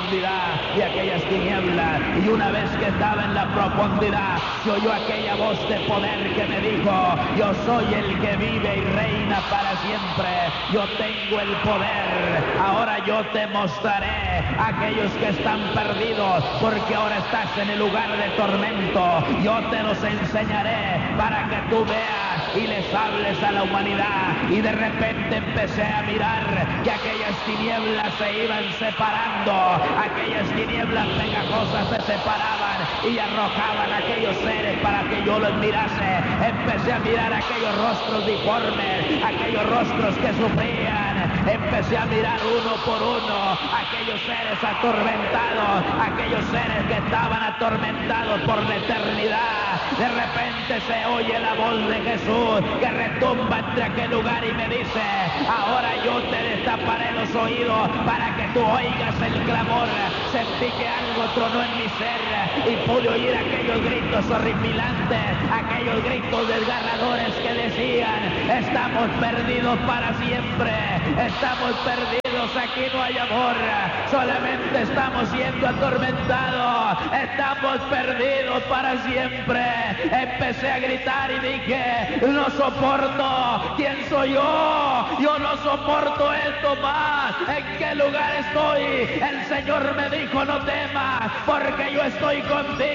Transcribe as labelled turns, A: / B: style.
A: profundidad de aquellas tinieblas. Y una vez que estaba en la profundidad, se oyó aquella voz de poder que me dijo: yo soy el que vive y reina para siempre. Yo tengo el poder. Ahora yo te mostraré a aquellos que están perdidos, porque ahora estás en el lugar de tormento. Yo te los enseñaré para que tú veas y les hables a la humanidad. Y de repente empecé a mirar que aquellas tinieblas se iban separando, aquellas tinieblas pegajosas se separaban y arrojaban a aquellos seres para que yo los mirase. Empecé a mirar aquellos rostros deformes, aquellos rostros que sufrían. Empecé a mirar uno por uno aquellos seres atormentados, aquellos seres que estaban atormentados por la eternidad. De repente se oye la voz de Jesús que retumba entre aquel lugar y me dice: ahora yo te destaparé los oídos para que tú oigas el clamor. Sentí que algo tronó en mi ser y pude oír aquellos gritos horripilantes, aquellos gritos desgarradores que decían: estamos perdidos para siempre, estamos perdidos, aquí no hay amor, solamente estamos siendo atormentados, estamos perdidos para siempre. Empecé a gritar y dije: no soporto, ¿quién soy yo? Yo no soporto esto más. ¿En qué lugar estoy? El Señor me dijo: no temas, porque yo estoy contigo.